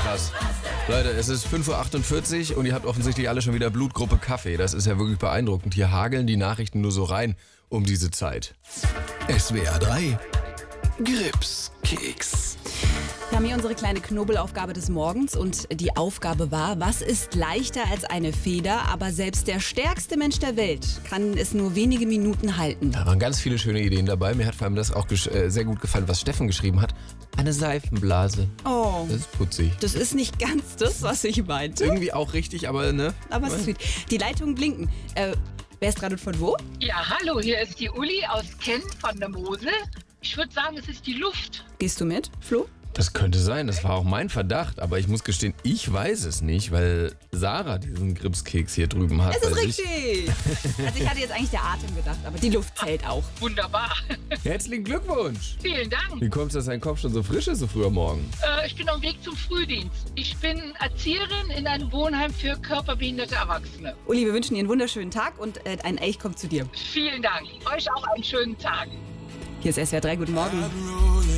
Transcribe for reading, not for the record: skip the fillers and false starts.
krass. Leute, es ist 5:48 Uhr und ihr habt offensichtlich alle schon wieder Blutgruppe Kaffee. Das ist ja wirklich beeindruckend. Hier hageln die Nachrichten nur so rein um diese Zeit. SWR 3 Gripskeks. Wir haben hier unsere kleine Knobelaufgabe des Morgens und die Aufgabe war, was ist leichter als eine Feder, aber selbst der stärkste Mensch der Welt kann es nur wenige Minuten halten. Da waren ganz viele schöne Ideen dabei. Mir hat vor allem das auch sehr gut gefallen, was Steffen geschrieben hat. Eine Seifenblase. Oh, Das ist putzig. das ist nicht ganz das, was ich meinte. Irgendwie auch richtig, aber ne? Aber es ist sweet. Die Leitungen blinken. Wer ist gerade und von wo? Ja, hallo, hier ist die Uli aus Kenn von der Mosel. Ich würde sagen, es ist die Luft. Gehst du mit, Flo? Das könnte sein, das war auch mein Verdacht, aber ich muss gestehen, ich weiß es nicht, weil Sarah diesen Gripskeks hier drüben hat. Es ist bei sich. richtig. Also ich hatte jetzt eigentlich der Atem gedacht, aber die Luft zählt auch. Wunderbar. Herzlichen Glückwunsch! Vielen Dank. Wie kommt es, dass dein Kopf schon so frisch ist, so früh am Morgen? Ich bin auf dem Weg zum Frühdienst. Ich bin Erzieherin in einem Wohnheim für körperbehinderte Erwachsene. Uli, wir wünschen dir einen wunderschönen Tag und ein Elch kommt zu dir. Vielen Dank. Euch auch einen schönen Tag. Hier ist SWR 3, guten Morgen.